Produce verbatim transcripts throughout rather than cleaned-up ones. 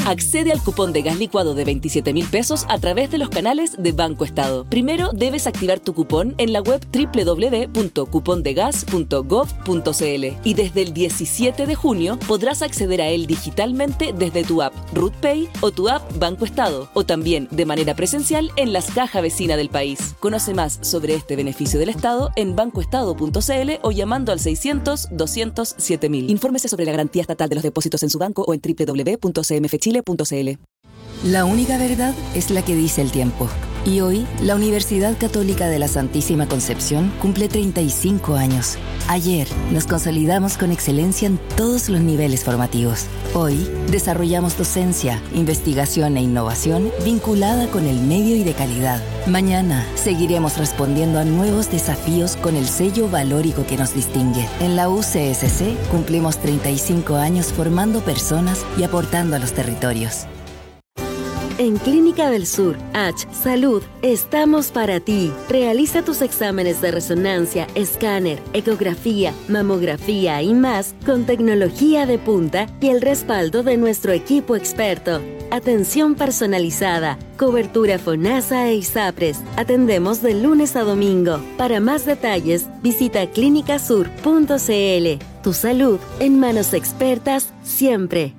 Accede al cupón de gas licuado de veintisiete mil pesos a través de los canales de Banco Estado. Primero debes activar tu cupón en la web doble u doble u doble u punto cupondegas punto gov punto cl y desde el diecisiete de junio podrás acceder a él digitalmente desde tu app RUTPay o tu app Banco Estado, o también de manera presencial en las cajas vecinas del país. Conoce más sobre este beneficio del Estado en bancoestado punto cl o llamando al seiscientos, doscientos, siete mil. Infórmese sobre la garantía estatal de los depósitos en su banco o en doble u doble u doble u punto c m f chile punto c l. La única verdad es la que dice el tiempo. Y hoy, la Universidad Católica de la Santísima Concepción cumple treinta y cinco años. Ayer, nos consolidamos con excelencia en todos los niveles formativos. Hoy, desarrollamos docencia, investigación e innovación vinculada con el medio y de calidad. Mañana, seguiremos respondiendo a nuevos desafíos con el sello valórico que nos distingue. En la U C S C, cumplimos treinta y cinco años formando personas y aportando a los territorios. En Clínica del Sur, H Salud, estamos para ti. Realiza tus exámenes de resonancia, escáner, ecografía, mamografía y más con tecnología de punta y el respaldo de nuestro equipo experto. Atención personalizada, cobertura FONASA e ISAPRES. Atendemos de lunes a domingo. Para más detalles, visita clínica sur punto c l. Tu salud en manos expertas siempre.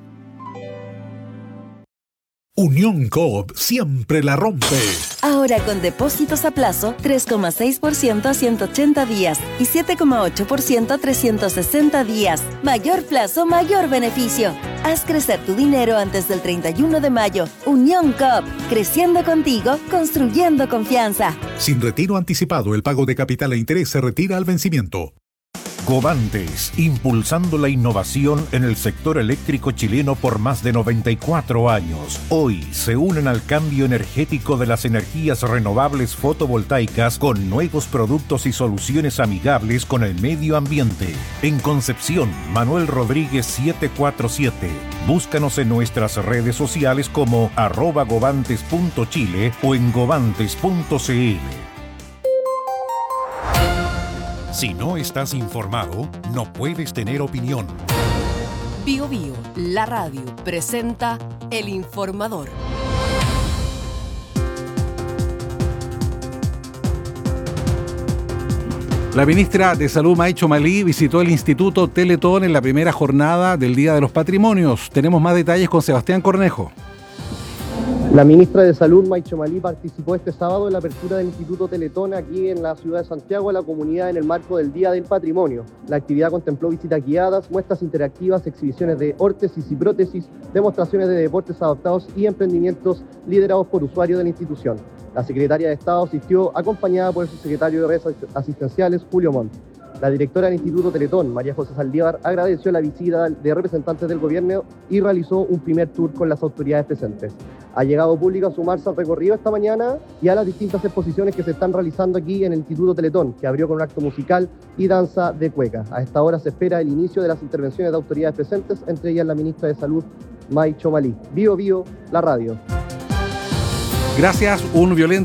Unión Coop siempre la rompe. Ahora con depósitos a plazo tres coma seis por ciento a ciento ochenta días y siete coma ocho por ciento a trescientos sesenta días. Mayor plazo, mayor beneficio. Haz crecer tu dinero antes del treinta y uno de mayo. Unión Coop, creciendo contigo, construyendo confianza. Sin retiro anticipado, el pago de capital e interés se retira al vencimiento. Covantes, impulsando la innovación en el sector eléctrico chileno por más de noventa y cuatro años. Hoy se unen al cambio energético de las energías renovables fotovoltaicas con nuevos productos y soluciones amigables con el medio ambiente. En Concepción, Manuel Rodríguez setecientos cuarenta y siete. Búscanos en nuestras redes sociales como arroba govantes punto chile o en govantes punto c l. Si no estás informado, no puedes tener opinión. Bio Bio, la radio, presenta El Informador. La ministra de Salud, May Chomali, visitó el Instituto Teletón en la primera jornada del Día de los Patrimonios. Tenemos más detalles con Sebastián Cornejo. La ministra de Salud, May Chomali, participó este sábado en la apertura del Instituto Teletón aquí en la ciudad de Santiago a la comunidad en el marco del Día del Patrimonio. La actividad contempló visitas guiadas, muestras interactivas, exhibiciones de órtesis y prótesis, demostraciones de deportes adaptados y emprendimientos liderados por usuarios de la institución. La secretaria de Estado asistió acompañada por el subsecretario de redes asistenciales, Julio Montt. La directora del Instituto Teletón, María José Saldívar, agradeció la visita de representantes del gobierno y realizó un primer tour con las autoridades presentes. Ha llegado público a sumarse al recorrido esta mañana y a las distintas exposiciones que se están realizando aquí en el Instituto Teletón, que abrió con un acto musical y danza de cueca. A esta hora se espera el inicio de las intervenciones de autoridades presentes, entre ellas la ministra de Salud, May Chomali. Bio Bio, la radio. Gracias, un violento